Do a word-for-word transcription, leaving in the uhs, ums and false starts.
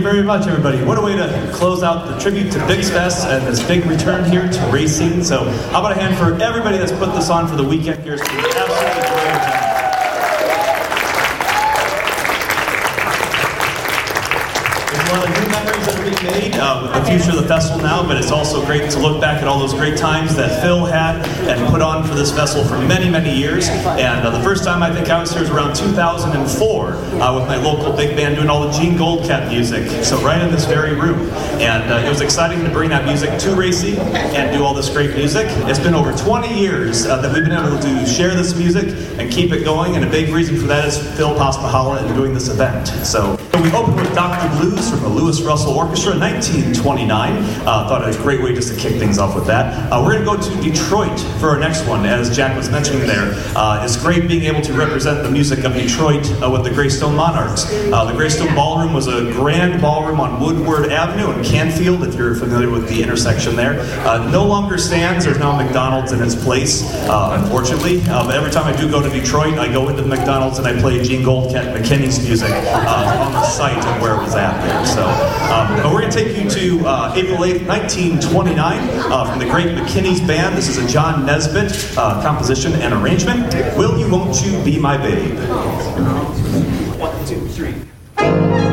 very much, everybody. What a way to close out the tribute to Bix Fest and this big return here to racing. So how about a hand for everybody that's put this on for the weekend here. It's been absolutely great. A lot of new memories that are being made uh, with the future of the festival now, but it's also great to look back at all those great times that Phil had and put on for this festival for many, many years. And uh, the first time I think I was here was around two thousand four uh, with my local big band doing all the Gene Goldcat music, so right in this very room. And uh, it was exciting to bring that music to racing and do all this great music. It's been over twenty years uh, that we've been able to share this music and keep it going, and a big reason for that is Phil Paspahala and doing this event. So we opened with Doctor Blues from the Lewis Russell Orchestra in nineteen twenty-nine. Uh, thought it was a great way just to kick things off with that. Uh, we're going to go to Detroit for our next one, as Jack was mentioning there. Uh, it's great being able to represent the music of Detroit uh, with the Greystone Monarchs. Uh, the Greystone Ballroom was a grand ballroom on Woodward Avenue in Canfield, if you're familiar with the intersection there. Uh, no longer stands. There's now McDonald's in its place, uh, unfortunately. Uh, but every time I do go to Detroit, I go into the McDonald's and I play Gene Goldcat McKinney's music uh, on the site of where it was at there. So, um, but we're going to take you to uh, April eighth, nineteen twenty-nine, uh, from the great McKinney's Band. This is a John Nesbitt uh, composition and arrangement. Will You, Won't You Be My Babe? One, two, three.